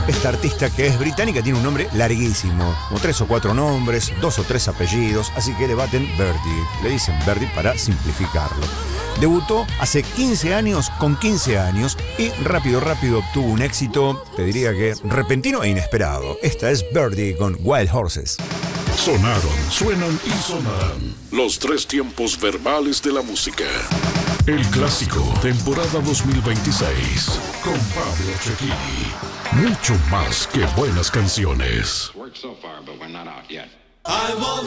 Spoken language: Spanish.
Esta artista que es británica tiene un nombre larguísimo, como 3 o 4 nombres, 2 o 3 apellidos, así que le baten Birdie. Le dicen Birdie para simplificarlo. Debutó hace 15 años con 15 años y rápido obtuvo un éxito, te diría que repentino e inesperado. Esta es Birdie con Wild Horses. Sonaron, suenan y sonarán los 3 tiempos verbales de la música. El clásico, temporada 2026, con Pablo Cecchini. Mucho más que buenas canciones.